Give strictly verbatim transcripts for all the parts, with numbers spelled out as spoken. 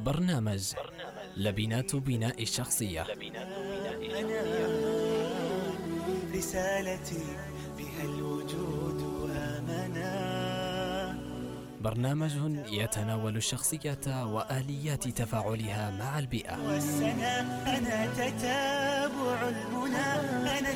برنامج لبنات بناء الشخصية. أنا رسالتي بها الوجود آمنا. برنامج يتناول الشخصية وآليات تفاعلها مع البيئة. والسنة أنا تتابع المنى، أنا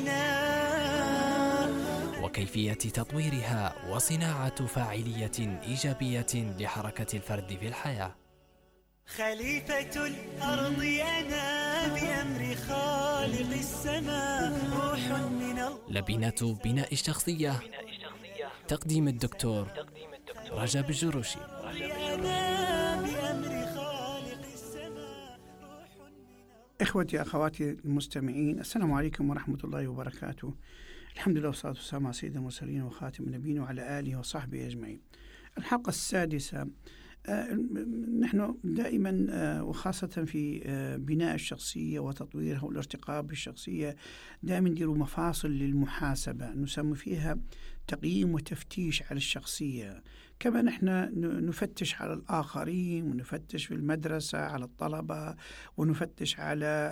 البناء، وكيفية تطويرها وصناعة فاعلية إيجابية لحركة الفرد في الحياة. خليفة الأرض أنا بأمر خالق السماء، روح من الله. لبنات بناء الشخصية، تقديم الدكتور رجب الجروشي. أنا بأمر خالق السماء، روح من الله. إخوتي أخواتي المستمعين، السلام عليكم ورحمة الله وبركاته. الحمد لله والصلاة والسلام على سيد المرسلين وخاتم النبيين وعلى آله وصحبه أجمعين. الحلقة السادسة. آه نحن دائما آه وخاصة في آه بناء الشخصية وتطويرها والارتقاء بالشخصية دائما نديروا مفاصل للمحاسبة نسمي فيها تقييم وتفتيش على الشخصية. كما نحن نفتش على الآخرين ونفتش في المدرسة على الطلبة ونفتش على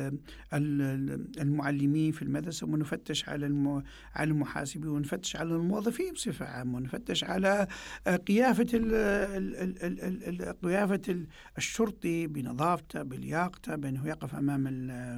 المعلمين في المدرسة ونفتش على على المحاسبين ونفتش على الموظفين بصفة عامة ونفتش على قيافة ال قيافة الشرطي بنظافته بلياقته بأنه يقف أمام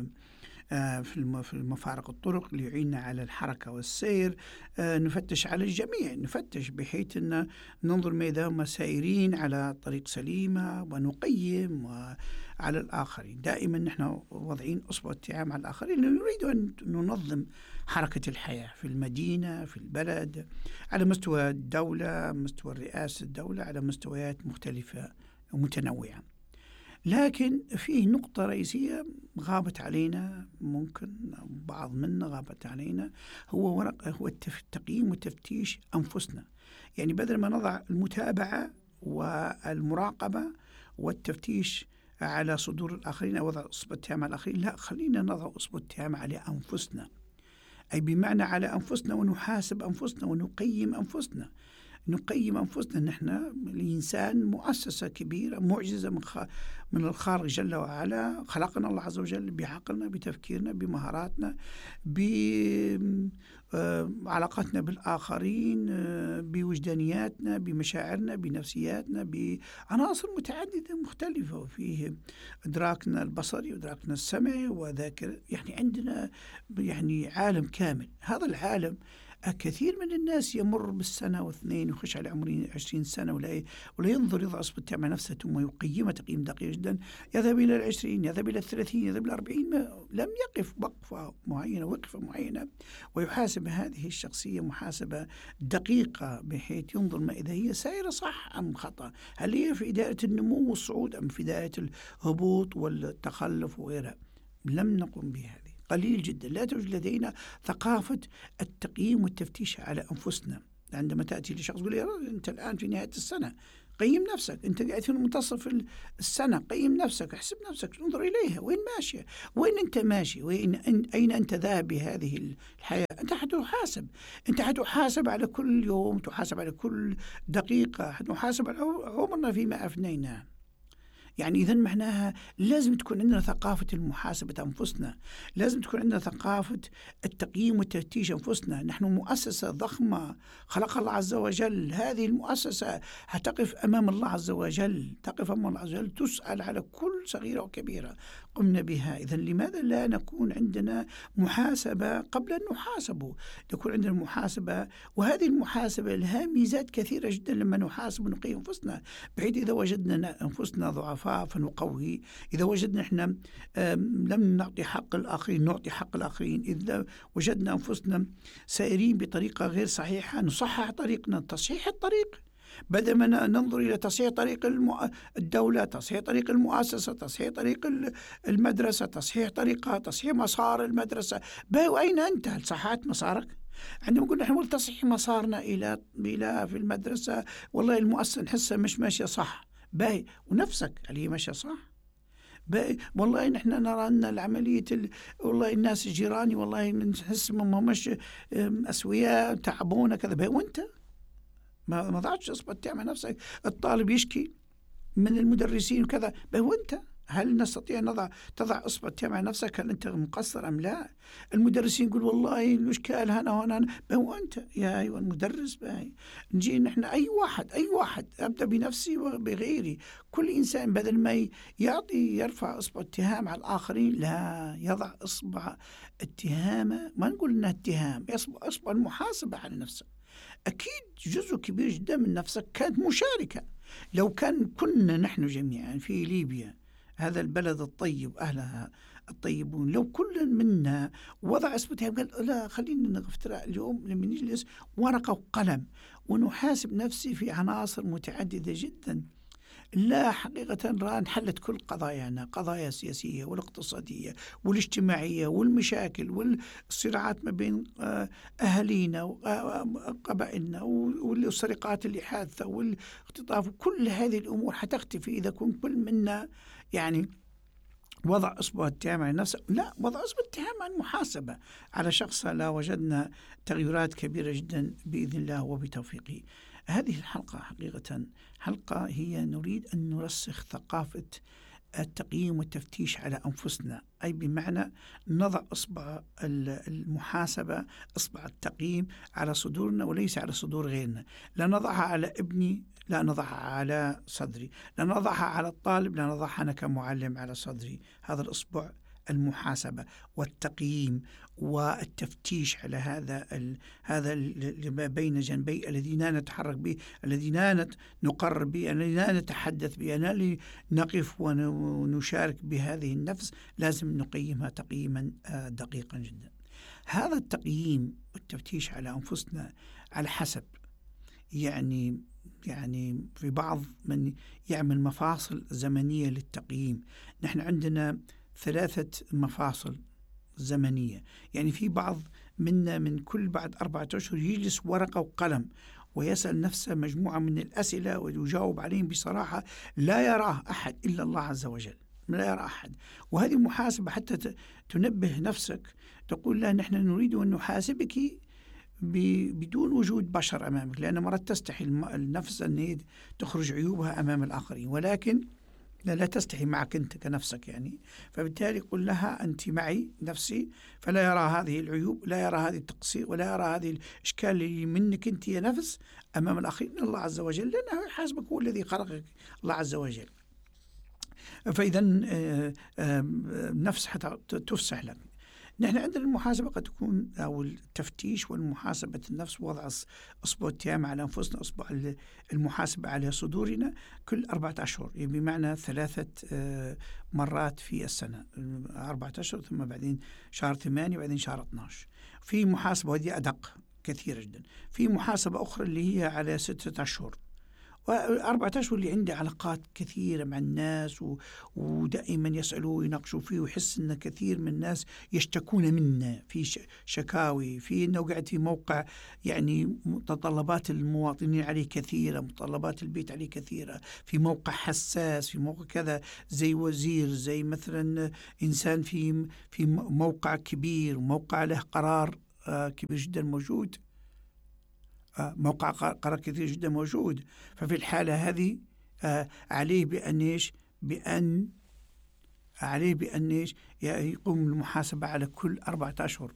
في مفارق الطرق ليعيننا على الحركة والسير. نفتش على الجميع، نفتش بحيث أن ننظر ماذا هم سائرين على طريق سليمة ونقيم على الآخرين. دائما نحن وضعين أصبع التعامل على الآخرين، نريد أن ننظم حركة الحياة في المدينة في البلد على مستوى الدولة، مستوى رئاسة الدولة، على مستويات مختلفة ومتنوعة. لكن فيه نقطة رئيسية غابت علينا، ممكن بعض منا غابت علينا، هو ورق هو التقييم وتفتيش أنفسنا. يعني بدل ما نضع المتابعة والمراقبة والتفتيش على صدور الآخرين أو وضع أصبع التهام على الآخرين، لا، خلينا نضع أصبع التهام على أنفسنا، أي بمعنى على أنفسنا، ونحاسب أنفسنا ونقيم أنفسنا. نقيم أنفسنا. نحن الإنسان مؤسسة كبيرة معجزة من, خ... من الخالق جل وعلا. خلقنا الله عز وجل بعقلنا بتفكيرنا بمهاراتنا بعلاقاتنا بالآخرين بوجدانياتنا بمشاعرنا بنفسياتنا بعناصر متعددة مختلفة، وفيه إدراكنا البصري وإدراكنا السمعي وذاكر. يعني عندنا يعني عالم كامل. هذا العالم كثير من الناس يمر بالسنة واثنين ويخش على عمرين عشرين سنة ولا ولا ينظر يضع أصبع التهام على نفسه ثم يقيمه تقييم دقيق جدا. يذهب إلى العشرين، يذهب إلى الثلاثين، يذهب إلى الأربعين، لم يقف وقفة معينة وقفة معينة ويحاسب هذه الشخصية محاسبة دقيقة بحيث ينظر ما إذا هي سائرة صح أم خطأ، هل هي في دائرة النمو والصعود أم في دائرة الهبوط والتخلف وغيرها. لم نقم بهذه، قليل جدا. لا توجد لدينا ثقافة التقييم والتفتيش على أنفسنا. عندما تأتي لشخص يقول لي أنت الآن في نهاية السنة، قيم نفسك. أنت قاعد في منتصف السنة، قيم نفسك، احسب نفسك، انظر إليها وين ماشية، وين أنت ماشي، وين أين أنت ذاهب بهذه الحياة. أنت حتحاسب، أنت حتحاسب على كل يوم، تحاسب على كل دقيقة، حتحاسب على عمرنا فيما أفنيناه. يعني إذن معناها لازم تكون عندنا ثقافة المحاسبة أنفسنا، لازم تكون عندنا ثقافة التقييم والتفتيش أنفسنا. نحن مؤسسة ضخمة خلق الله عز وجل. هذه المؤسسة هتقف أمام الله عز وجل، تقف أمام الله عز وجل، تسأل على كل صغيرة وكبيرة قمنا بها. إذن لماذا لا نكون عندنا محاسبة قبل أن نحاسبه؟ يكون عندنا محاسبة، وهذه المحاسبة لها ميزات كثيرة جدا لما نحاسب ونقيم أنفسنا، بحيث إذا وجدنا أنفسنا ضعفاء فنقوي، إذا وجدنا إحنا لم نعطي حق الآخرين نعطي حق الآخرين، إذا وجدنا أنفسنا سائرين بطريقة غير صحيحة نصحح طريقنا. تصحيح الطريق بدل ما ننظر إلى تصحيح طريق الدولة، تصحيح طريق المؤسسة، تصحيح طريق المدرسة، تصحيح طريقها، تصحيح مسار المدرسة. وأين أنت؟ هل صححت مسارك؟ عندما قلنا نحن تصحيح مسارنا إلى إلى في المدرسة، والله المؤسسة نحسها مش ماشية صح، باهي، ونفسك هل هي ماشية صح؟ والله نحن نرى أن العملية ال... والله الناس جيراني والله نحس ما مش أسوياء تعبونا كذا، وأنت ما ما ضعتش اصبع تعمل نفسك. الطالب يشكي من المدرسين وكذا. هو أنت هل نستطيع نضع تضع إصبع التهم على نفسك هل أنت مقصر أم لا؟ المدرسين يقول والله الإشكال هنا وهنا، هو أنت يا أيها المدرس باي. نجي نحن أي واحد أي واحد أبدأ بنفسي وبغيري، كل إنسان بدل ما يعطي يرفع إصبع اتهام على الآخرين، لا يضع إصبع اتهامه، ما نقول إنها اتهام، إصبع إصبع المحاسبة على نفسه. أكيد جزء كبير جدا من نفسك كانت مشاركة. لو كان كنا نحن جميعا في ليبيا هذا البلد الطيب أهلها الطيبون، لو كل منا وضع إصبعه قال لا خلينا نفترق اليوم لما نجلس ورقة وقلم ونحاسب نفسي في عناصر متعددة جدا، لا حقيقة راه انحلت كل قضايانا، قضايا السياسية والاقتصادية والاجتماعية والمشاكل والصراعات ما بين أهالينا وقبائلنا والسرقات اللي حادثة والاختطاف، كل هذه الأمور حتختفي إذا كن كل منا يعني وضع إصبع التهام على نفسه. لا، وضع إصبع التهام عن محاسبة على شخص، لا وجدنا تغيرات كبيرة جدا بإذن الله وبتوفيقه. هذه الحلقة حقيقة حلقة هي نريد أن نرسخ ثقافة التقييم والتفتيش على أنفسنا، أي بمعنى نضع إصبع المحاسبة إصبع التقييم على صدورنا وليس على صدور غيرنا. لا نضعها على ابني، لا نضعها على صدري، لا نضعها على الطالب، لا نضعها أنا كمعلم على صدري. هذا الإصبع المحاسبة والتقييم والتفتيش على هذا ال... هذا اللي بين جنبي الذين نتحرك به، الذين نقرر به، الذين نتحدث به، الذين نقف ونشارك بهذه النفس، لازم نقيمها تقييما دقيقا جدا. هذا التقييم والتفتيش على أنفسنا على حسب يعني يعني في بعض من يعمل مفاصل زمنية للتقييم. نحن عندنا ثلاثة مفاصل زمنية، يعني في بعض منا من كل بعد أربعة أشهر يجلس ورقة وقلم ويسأل نفسه مجموعة من الأسئلة ويجاوب عليهم بصراحة لا يراه أحد إلا الله عز وجل، لا يرى أحد. وهذه محاسبة حتى تنبه نفسك، تقول لا نحن نريد أن نحاسبك بدون وجود بشر أمامك، لأن مرات تستحي النفس أن تخرج عيوبها أمام الآخرين، ولكن لا, لا تستحي معك أنت كنفسك يعني. فبالتالي قل لها أنت معي نفسي، فلا يرى هذه العيوب، لا يرى هذه التقصير، ولا يرى هذه الإشكال اللي منك أنت يا نفس أمام الآخرين الله عز وجل، لأنه يحاسبك، هو الذي خلقك الله عز وجل. فإذا نفس حتى تفسح لك. نحن عندنا المحاسبة قد تكون أو التفتيش والمحاسبة النفس، وضع إصبع التهام على أنفسنا، إصبع المحاسبة على صدورنا كل أربعة أشهر، يعني بمعنى ثلاثة مرات في السنة، أربعة أشهر ثم بعدين شهر ثمانية بعدين شهر اثنا عشر. في محاسبة هذه أدق كثيرة جدا. في محاسبة أخرى اللي هي على ستة أشهر، وأربعة أشهر اللي عنده علاقات كثيرة مع الناس و... ودائما يسألوه ويناقشوا فيه، ويحس أن كثير من الناس يشتكون منا في ش... شكاوي في أنه قاعد في موقع يعني متطلبات المواطنين عليه كثيرة، متطلبات البيت عليه كثيرة، في موقع حساس، في موقع كذا زي وزير، زي مثلا إنسان في في موقع كبير وموقع له قرار كبير جدا موجود، موقع قرار كثير جدا موجود. ففي الحالة هذه عليه بأن إيش بأن عليه بأن إيش يقوم المحاسبة على كل أربعة أشهر،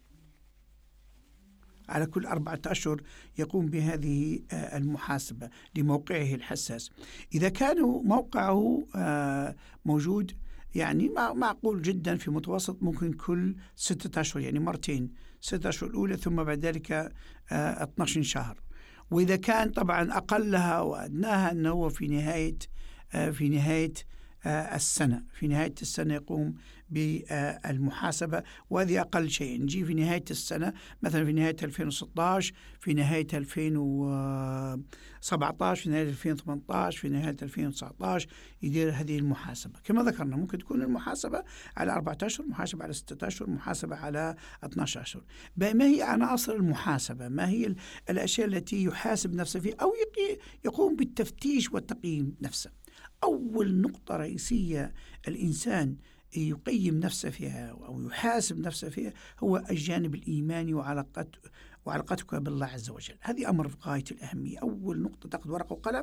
على كل أربعة أشهر يقوم بهذه المحاسبة لموقعه الحساس. إذا كان موقعه موجود يعني معقول جدا في متوسط ممكن كل ستة أشهر، يعني مرتين، ستة أشهر الأولى ثم بعد ذلك اثنا عشر شهر. وإذا كان طبعا أقلها وأدناها أنه في نهاية في نهاية السنة، في نهاية السنة يقوم بالمحاسبة، وهذه أقل شيء. نجي في نهاية السنة مثلا في نهاية ألفين وستة عشر، في نهاية ألفين وسبعة عشر، في نهاية ألفين وثمانية عشر، في نهاية ألفين وتسعة عشر يدير هذه المحاسبة. كما ذكرنا ممكن تكون المحاسبة على أربعة أشهر، محاسبة على ستة أشهر، محاسبة على اثنا عشر أشهر. ما هي عناصر المحاسبة؟ ما هي الأشياء التي يحاسب نفسه فيها أو يقوم بالتفتيش والتقييم نفسه؟ أول نقطة رئيسية الإنسان يقيم نفسه فيها أو يحاسب نفسه فيها هو الجانب الإيماني وعلاقته وعلاقتك بالله عز وجل. هذه أمر في غاية الأهمية. أول نقطة تأخذ ورقة وقلم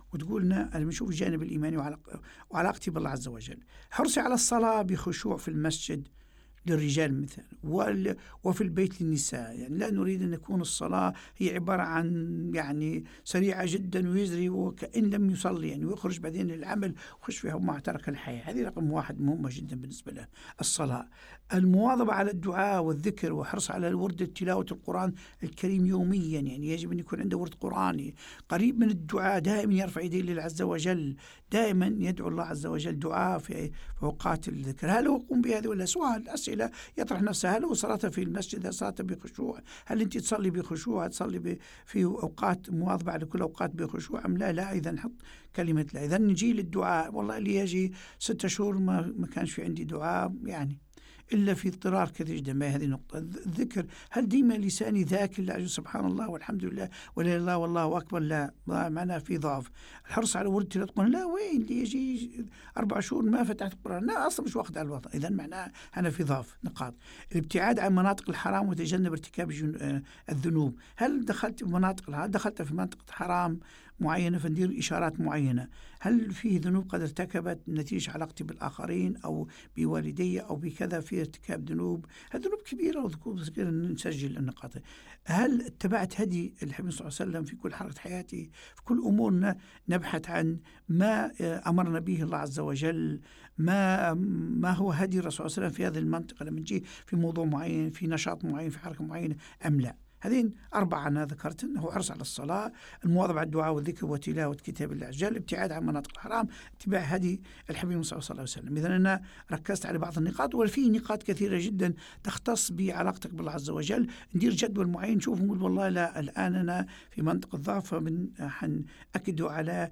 وتقول لنا أنا بنشوف الجانب الإيماني وعلاق- وعلاقتي بالله عز وجل. حرصي على الصلاة بخشوع في المسجد للرجال مثلا وال- وفي البيت للنساء، يعني لا نريد أن تكون الصلاة هي عبارة عن يعني سريعة جدا ويزري وكأن لم يصلي، يعني ويخرج بعدين للعمل وخش فيها وما ترك الحياة. هذه رقم واحد مهمة جدا بالنسبة له. الصلاة، المواظبة على الدعاء والذكر وحرص على ورد تلاوة القرآن الكريم يوميا، يعني يجب أن يكون عنده ورد قرآني قريب من الدعاء، دائما يرفع يديه لله عز وجل، دائما يدعو الله عز وجل دعاء في أوقات الذكر. هل هو يقوم بهذه ولا سؤال أسئلة يطرح نفسه؟ هل هو صلاته في المسجد، هل صلاته بخشوع؟ هل أنت تصلي بخشوع، تصلي ب- في أوقات مواظبة على كل أوقات بخشوع أم لا؟ لا، إذا نحط كلمة لا. إذا نجي للدعاء، والله اللي يجي ستة شهور ما, ما كانش في عندي دعاء يعني إلا في اضطرار كثير جدا. ما هذه النقطة. الذكر، هل ديما لساني ذاكر لا سبحان الله والحمد لله ولا إله إلا الله والله أكبر؟ لا، معناه في ضعف. الحرص على ورد تلاوة القرآن، لا، وين اللي يجي أربع شهور ما فتحت القرآن؟ لا، أصلا مش وقت على الوضع، إذا معناه أنا في ضعف. نقاط: الابتعاد عن مناطق الحرام وتجنب ارتكاب الجن- آه، الذنوب. هل دخلت في مناطق هل دخلت في منطقة حرام معينة فندير إشارات معينة؟ هل فيه ذنوب قد ارتكبت نتيجة علاقتي بالآخرين أو بوالدي أو بكذا، في ارتكاب ذنوب، الذنوب كبيرة وذنوب صغيرة، نسجل النقاط. هل اتبعت هدي الحبيب صلى الله عليه وسلم في كل حركة حياتي، في كل أمورنا نبحث عن ما أمرنا به الله عز وجل، ما ما هو هدي الرسول صلى الله عليه وسلم في هذه المنطقة لما نجي في موضوع معين، في نشاط معين، في حركة معينة أم لا؟ هذين أربعة أنا ذكرت: هو حرص على الصلاة، المواظبة على الدعاء والذكر وتلاوة كتاب الله عز وجل، الابتعاد عن مناطق الحرام، اتباع هدي الحبيب صلى الله عليه وسلم. إذا أنا ركزت على بعض النقاط، وفي نقاط كثيرة جدا تختص بعلاقتك بالله عز وجل. ندير جدول معين، نشوف نقول والله لا، الآن أنا في منطقة ضعف، حنأكد على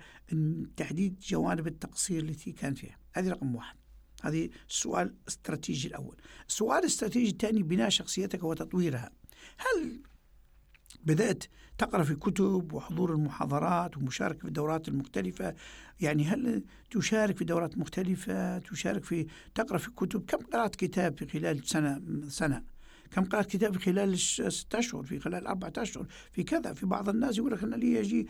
تحديد جوانب التقصير التي كان فيها. هذه رقم واحد. هذه السؤال الاستراتيجي الأول. السؤال الاستراتيجي الثاني: بناء شخصيتك وتطويرها. هل بدأت تقرأ في كتب وحضور المحاضرات ومشاركة في الدورات المختلفة؟ يعني هل تشارك في دورات مختلفة، تشارك في تقرأ في كتب؟ كم قرأت كتاب في خلال سنة سنة كم قرأت كتاب في خلال ستة أشهر، في خلال أربعة أشهر، في كذا؟ في بعض الناس يقول لك أنا لي يجي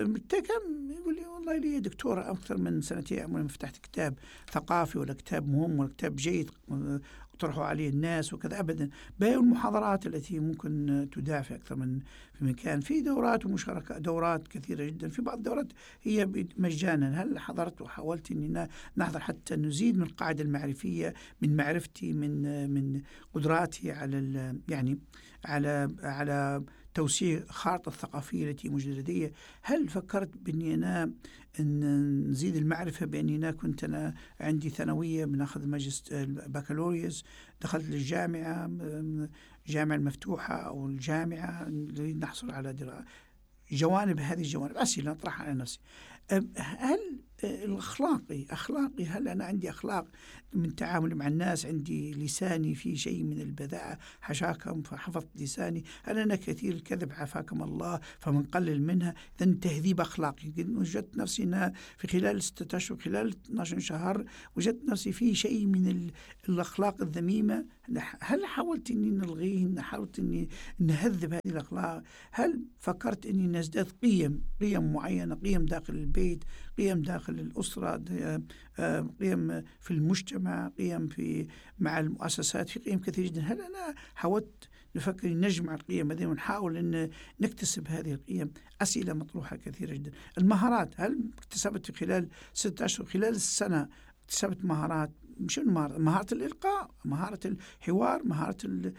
كم، يقول لي والله لي دكتورة أكثر من سنتين عمري ما فتحت كتاب ثقافي ولا كتاب مهم ولا كتاب جيد اقترحوا عليه الناس وكذا. أبدا. باقي المحاضرات التي ممكن تداع في أكثر من في مكان، في دورات ومشاركة، دورات كثيرة جدا، في بعض الدورات هي مجانا. هل حضرت وحاولت أني نحضر حتى نزيد من القاعدة المعرفية، من معرفتي، من من قدراتي على يعني على على توسيع خارطة الثقافية التي موجودة لدي؟ هل فكرت بأني أنا أن نزيد المعرفة، بأني أنا كنت أنا عندي ثانوية بناخذ ماجست البكالوريوس، دخلت للجامعة، الجامعة المفتوحة أو الجامعة، نريد نحصل على دراسة. جوانب هذه الجوانب أسئلة أطرحها على نفسي. هل الأخلاقي أخلاقي هل أنا عندي أخلاق من تعامل مع الناس؟ عندي لساني في شيء من البذاءة، حشاكم فحفظت لساني؟ هل أنا كثير الكذب عافاكم الله فمن قلل منها؟ إذن تهذيب أخلاقي. وجدت نفسي أنا في خلال ستة أشهر، خلال اثني عشر شهر، وجدت نفسي في شيء من الأخلاق الذميمة. هل حاولت أني نلغيه؟ هل حاولت أني نهذب هذه الأخلاق؟ هل فكرت أني نزداد قيم قيم معينة، قيم داخل البيت، قيم داخل الأسرة، قيم في المجتمع، قيم في مع المؤسسات، في قيم كثيرة جدا؟ هل أنا حاولت نفكر نجمع القيم هذه ونحاول أن نكتسب هذه القيم؟ أسئلة مطروحة كثيرة جدا. المهارات، هل اكتسبت في خلال ستة أشهر، خلال السنة اكتسبت مهارات؟ مش مهارة مهارة الإلقاء، مهارة الحوار، مهارة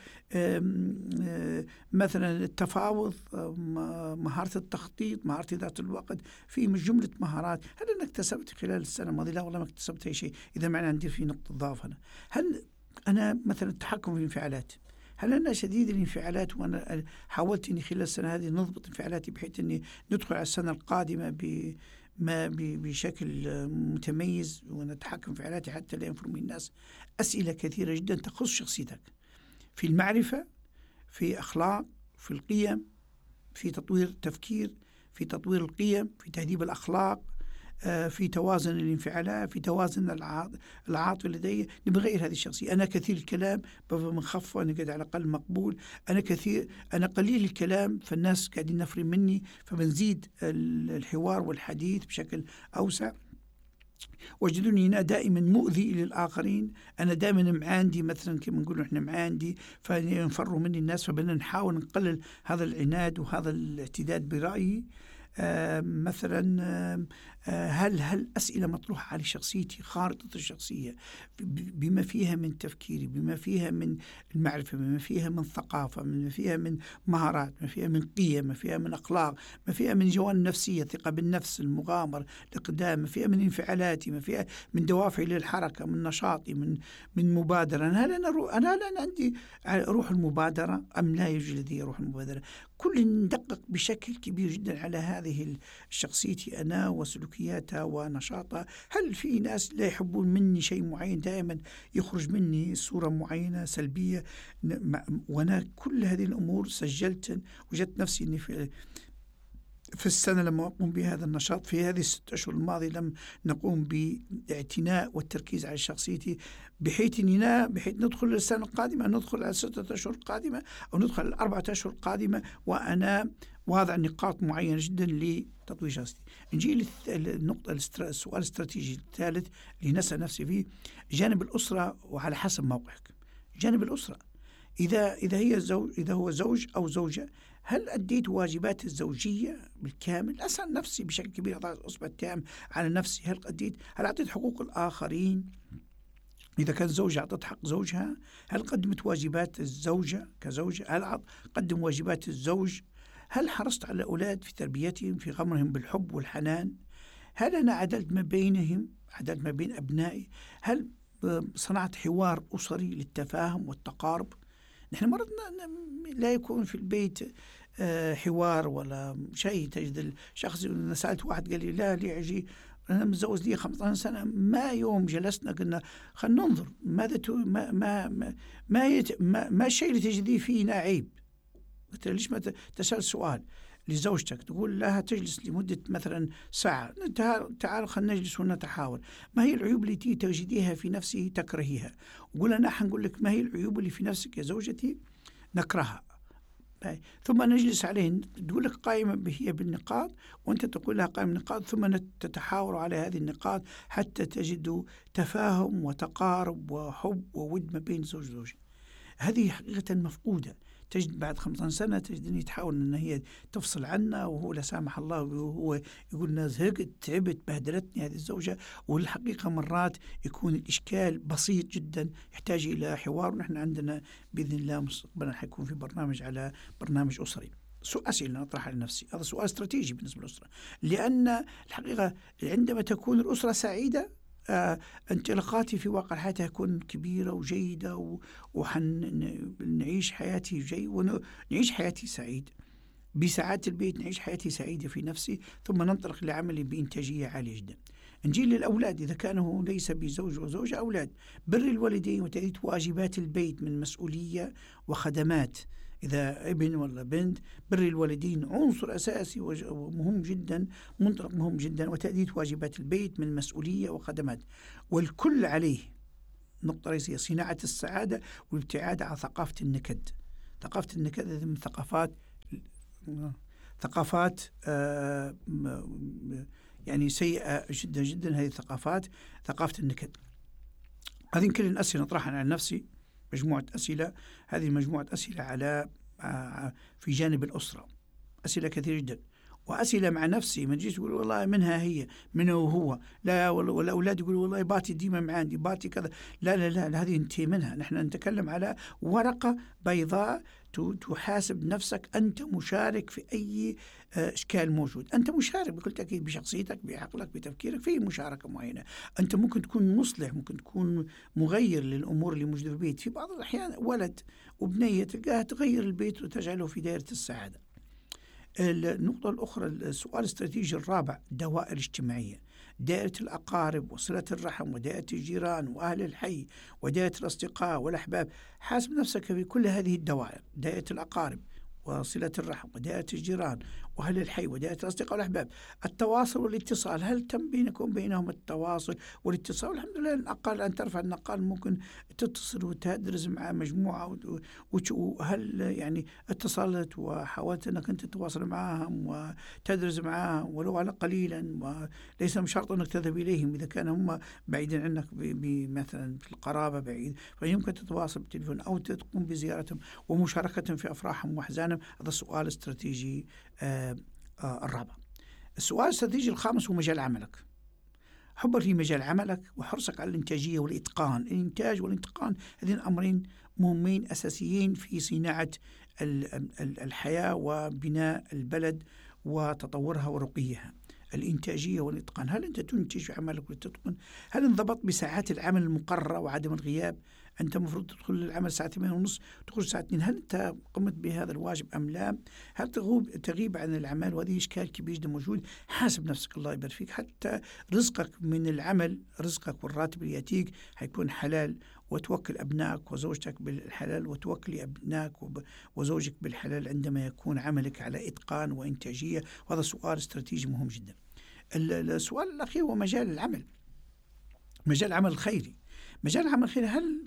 مثلا التفاوض، مهارة التخطيط، مهارة إدارة الوقت، في جملة مهارات. هل أنا اكتسبت خلال السنة الماضية؟ لا والله ما اكتسبت أي شيء. إذا معنى عندي في نقطة ضعف أنا. هل أنا مثلا التحكم في انفعالات، هل أنا شديد الانفعالات وأنا حاولت أني خلال السنة هذه نضبط انفعالاتي بحيث أني ندخل على السنة القادمة ب ما بشكل متميز ونتحكم في حالاتي حتى لا ينفر من الناس؟ أسئلة كثيرة جدا تخص شخصيتك في المعرفة، في أخلاق، في القيم، في تطوير التفكير، في تطوير القيم، في تهذيب الأخلاق، في توازن الانفعالات، في توازن العاطفة لدي. نبغى غير هذه الشخصية. أنا كثير الكلام بمخفف وأنا قاعد على الأقل مقبول. أنا كثير أنا قليل الكلام فالناس قاعدين نفرين مني، فبنزيد الحوار والحديث بشكل أوسع. وجدوني هنا دائما مؤذي للآخرين. أنا دائما معاندي، مثلا كما نقول إحنا معاندي فينفروا مني الناس، فبدنا نحاول نقلل هذا العناد وهذا الاعتداد برأيي. آه مثلا آه هل هل أسئلة مطروحة على شخصيتي، خارطة الشخصية بما فيها من تفكيري، بما فيها من المعرفة، بما فيها من ثقافة، بما فيها من مهارات، بما فيها من قيم، بما فيها من أخلاق، بما فيها من جوانب نفسية، ثقة بالنفس، المغامرة، الإقدام، بما فيها من انفعالاتي، بما فيها من دوافعي للحركة، من نشاطي، من من مبادرة. هل أنا روح أنا هل أنا عندي روح المبادرة أم لا يوجد لدي روح المبادرة؟ كل ندقق بشكل كبير جدا على هذه شخصيتي أنا وسلوكياتها ونشاطها. هل في ناس لا يحبون مني شيء معين، دائما يخرج مني صورة معينة سلبية؟ وأنا كل هذه الأمور سجلت. وجدت نفسي أني في في السنة لما أقوم بهذا النشاط في هذه الست أشهر الماضية لم نقوم باعتناء والتركيز على شخصيتي، بحيث أننا بحيث ندخل السنة القادمة، ندخل على الستة أشهر القادمة أو ندخل الأربعة أشهر القادمة وأنا واضع نقاط معينة جدا لتطوير شخصيتي. نجي للنقطة السؤال الاستراتيجي الثالث اللي نسأل نفسي فيه، جانب الأسرة وعلى حسب موقعك. جانب الأسرة إذا إذا هي زوج إذا هو زوج أو زوجة، هل أديت واجبات الزوجية بالكامل؟ أسأل نفسي بشكل كبير، أضع الأصبع التام على نفسي. هل أديت هل أعطيت حقوق الآخرين؟ إذا كان زوجة أعطت حق زوجها. هل قدمت واجبات الزوجة كزوجة؟ هل قدم واجبات الزوج؟ هل حرصت على الأولاد في تربيتهم، في غمرهم بالحب والحنان؟ هل أنا عدلت ما بينهم، عدلت ما بين أبنائي؟ هل صنعت حوار أسري للتفاهم والتقارب؟ نحن مرات لا يكون في البيت حوار ولا شيء. تجد الشخص، أنا سألت واحد قال لي لا لي عجي أنا متزوج لي خمسة عشر سنة، ما يوم جلسنا قلنا خلينا ننظر ماذا تو ما ما ما ما, يت ما, ما الشيء اللي تجدي فينا عيب. قلت ليش ما تسأل سؤال لزوجتك تقول لها تجلس لمدة مثلا ساعة، تعال خلينا نجلس ونتحاور، ما هي العيوب التي تجديها في نفسي تكرهيها؟ وقول أنا حنقول لك ما هي العيوب اللي في نفسك يا زوجتي نكرهها. ثم نجلس عليه، تقول لك قائمة هي بالنقاط وأنت تقول لها قائمة بالنقاط، ثم تتحاوروا على هذه النقاط حتى تجدوا تفاهم وتقارب وحب وود ما بين زوج وزوجة. هذه حقيقة مفقودة. تجد بعد خمسين سنة تجدني تحاول أن هي تفصل عنا، وهو لا سامح الله وهو يقول لنا زهقت تعبت بهدلتني هذه الزوجة. والحقيقة مرات يكون الإشكال بسيط جدا يحتاج إلى حوار. ونحن عندنا بإذن الله مستقبلا حيكون في برنامج على برنامج أسري. سؤال أسئلة أطرحها لنفسي، هذا سؤال استراتيجي بالنسبة للأسرة، لأن الحقيقة عندما تكون الأسرة سعيدة آه، انطلاقاتي في واقع الحياة تكون كبيرة وجيدة، ونعيش حياتي جيد ونعيش حياتي سعيد بسعادة البيت، نعيش حياتي سعيدة في نفسي، ثم ننطلق لعملي بإنتاجية عالية جدا. نجي للأولاد، إذا كانوا ليس بزوج وزوجة، أولاد بر الوالدين وتأدية واجبات البيت من مسؤولية وخدمات. إذا ابن ولا بنت، بر الوالدين عنصر أساسي ومهم جدا، منطلق مهم جدا، وتأدية واجبات البيت من مسؤولية وخدمات. والكل عليه نقطة رئيسية صناعة السعادة والابتعاد عن ثقافة النكد. ثقافة النكد هذه من ثقافات ثقافات آه يعني سيئة جدا جدا. هذه الثقافات ثقافة النكد. هذه كل الأسئلة نطرحها على نفسي، مجموعة أسئلة. هذه مجموعة أسئلة على في جانب الأسرة، أسئلة كثيرة جدا، وأسئلة مع نفسي. ما تجيش تقول والله منها هي منه وهو، لا والأولاد يقولوا والله باتي ديما معاندي باتي كذا، لا لا لا, لا هذه انتهي منها. نحن نتكلم على ورقة بيضاء تحاسب نفسك. أنت مشارك في أي إشكال موجود، أنت مشارك بكل تأكيد بشخصيتك بعقلك بتفكيرك في مشاركة معينة. أنت ممكن تكون مصلح، ممكن تكون مغير للأمور اللي موجودة في البيت. في بعض الأحيان ولد وبنية تلقاها تغير البيت وتجعله في دائرة السعادة. النقطة الأخرى، السؤال الاستراتيجي الرابع، دوائر الاجتماعية، دائرة الأقارب وصلة الرحم ودائرة الجيران وأهل الحي ودائرة الأصدقاء والأحباب. حاسب نفسك في كل هذه الدوائر، دائرة الأقارب وصلة الرحم ودائرة الجيران وهل الحي ودائرة الأصدقاء والأحباب. التواصل والاتصال، هل تم بينكم بينهم التواصل والاتصال؟ الحمد لله الأقل أن ترفع النقال ممكن تتصل وتدرس مع مجموعة، وهل يعني اتصلت وحاولت أنك أنت تتواصل معهم وتدرس معهم ولو على قليلا، وليس شرط أنك تذهب إليهم إذا كان هم بعيدين عنك مثلا في القرابة بعيد، فيمكن تتواصل بالتليفون أو تقوم بزيارتهم ومشاركتهم في أفراحهم وأحزانهم. هذا السؤال الاستراتيجي آه آه الرابع. السؤال الاستراتيجي الخامس هو مجال عملك. حبك في مجال عملك وحرصك على الإنتاجية والإتقان. الإنتاج والإتقان هذين أمرين مهمين أساسيين في صناعة الحياة وبناء البلد وتطورها ورقيها. الإنتاجية والإتقان، هل أنت تنتج عملك وتتقن؟ هل انضبط بساعات العمل المقررة وعدم الغياب؟ أنت مفروض تدخل العمل الساعة ثمانية ونص تدخل الساعة اثنين، هل أنت قمت بهذا الواجب أم لا؟ هل تغيب تغيب عن العمل؟ وهذه إشكال كبير جدا موجود. حاسب نفسك الله يبارك فيك، حتى رزقك من العمل، رزقك والراتب اللي يأتيك حيكون حلال، وتوكل أبنائك وزوجتك بالحلال، وتوكلي أبنائك وزوجك بالحلال عندما يكون عملك على إتقان وإنتاجية. وهذا سؤال استراتيجي مهم جدا. السؤال الأخير هو مجال العمل، مجال العمل الخيري. مجال العمل الخيري، هل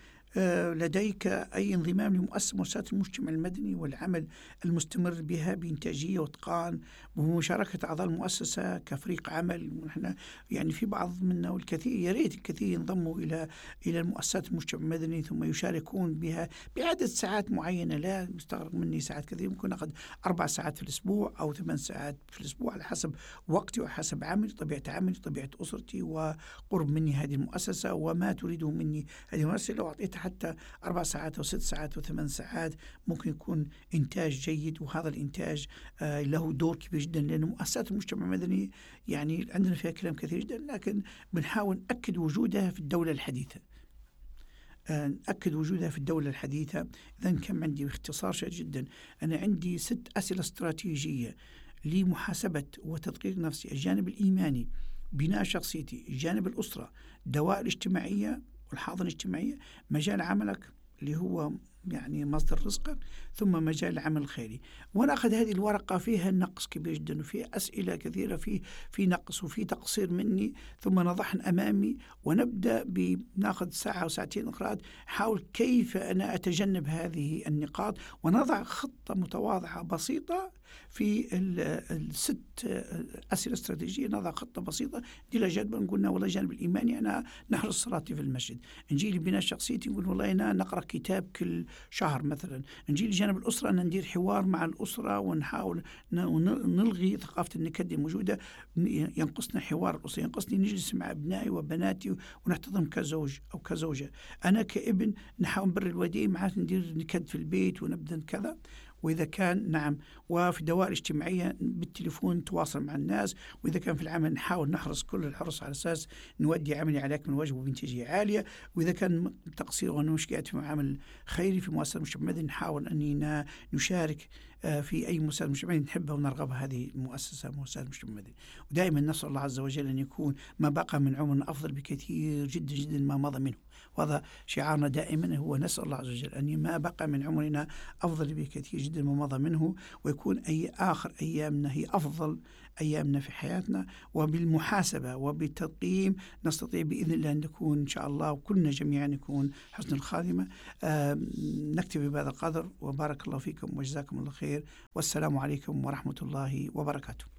لديك أي انضمام لمؤسسة مؤسسات المجتمع المدني والعمل المستمر بها بإنتاجية وإتقان بمشاركة أعضاء المؤسسة كفريق عمل؟ ونحن يعني في بعض منا والكثير يا ريت الكثير ينضموا إلى إلى المؤسسات المجتمع المدني ثم يشاركون بها بعدد ساعات معينة، لا يستغرق مني ساعات كثير، ممكن أخذ أربع ساعات في الأسبوع أو ثمان ساعات في الأسبوع على حسب وقتي وحسب عملي، طبيعة عملي، طبيعة أسرتي، وقرب مني هذه المؤسسة وما تريده مني هذه المؤسسة. لو أعطيتها حتى أربع ساعات أو ست ساعات أو ثمان ساعات ممكن يكون إنتاج جيد، وهذا الإنتاج آه له دور كبير جدا، لأن مؤسسات المجتمع المدني يعني عندنا فيها كلام كثير جدا، لكن بنحاول نأكد وجودها في الدولة الحديثة. آه نأكد وجودها في الدولة الحديثة. إذن كم عندي باختصار شديد جدا، أنا عندي ست أسئلة استراتيجية لمحاسبة وتدقيق نفسي: الجانب الإيماني، بناء شخصيتي، جانب الأسرة، دوائر الاجتماعية والحاضنة الاجتماعية، مجال عملك اللي هو يعني مصدر رزقك، ثم مجال العمل الخيري. وانا اخذ هذه الورقه فيها نقص كبير جدا وفيها اسئله كثيره في في نقص وفي تقصير مني، ثم نضعهن امامي ونبدا بناخذ ساعه او ساعتين اخرى حاول كيف انا اتجنب هذه النقاط، ونضع خطه متواضعه بسيطه في الست اسئله استراتيجيه. نضع خطه بسيطه دي لجانب قلنا والله الجانب الايماني انا نحرص صلاتي في المسجد، نجي لي بناء شخصيتي نقول والله انا نقرا كتاب كل شهر مثلا، نجي لجانب الاسره ان ندير حوار مع الاسره ونحاول نلغي ثقافه النكد الموجوده، ينقصنا حوار الاسره، ينقصني نجلس مع ابنائي وبناتي ونحتضن كزوج او كزوجه، انا كابن نحاول نبر الوالدين معناته ندير نكد في البيت ونبدا كذا. وإذا كان نعم وفي دوائر اجتماعية بالتليفون نتواصل مع الناس، وإذا كان في العمل نحاول نحرص كل الحرص على أساس نودي عملي على أكمل وجه وبإنتاجية عالية. وإذا كان تقصير ومشكلات في عمل خيري في مؤسسة المجتمع المدني نحاول أننا نشارك في أي مؤسسة مجتمع مدني نحبها ونرغبها، هذه المؤسسة مؤسسة المجتمع المدني. ودائما نسأل الله عز وجل أن يكون ما بقى من عمرنا أفضل بكثير جدا جدا ما مضى منه، وهذا شعارنا دائما، هو نسأل الله عز وجل أن ما بقى من عمرنا أفضل بكثير جدا ما مضى منه، ويكون أي آخر أيامنا هي أفضل أيامنا في حياتنا. وبالمحاسبة وبالتقييم نستطيع بإذن الله أن نكون إن شاء الله وكلنا جميعا نكون حسن الخاتمة. نكتفي بهذا القدر، وبارك الله فيكم وجزاكم الله خير، والسلام عليكم ورحمة الله وبركاته.